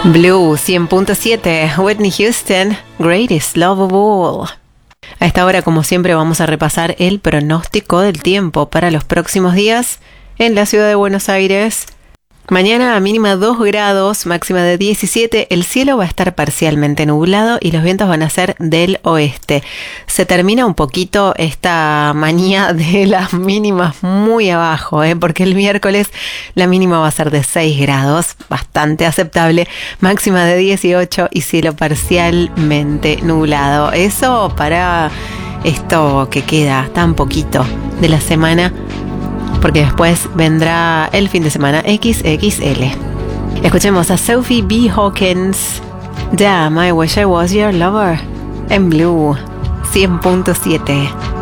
Blue 100.7, Whitney Houston, Greatest Love of All. A esta hora, como siempre, vamos a repasar el pronóstico del tiempo para los próximos días en la ciudad de Buenos Aires. Mañana mínima 2 grados, máxima de 17, el cielo va a estar parcialmente nublado y los vientos van a ser del oeste. Se termina un poquito esta manía de las mínimas muy abajo, porque el miércoles la mínima va a ser de 6 grados, bastante aceptable, máxima de 18 y cielo parcialmente nublado. Eso para esto que queda tan poquito de la semana, porque después vendrá el fin de semana XXL. Escuchemos a Sophie B. Hawkins, Damn, I Wish I Was Your Lover, en Blue 100.7.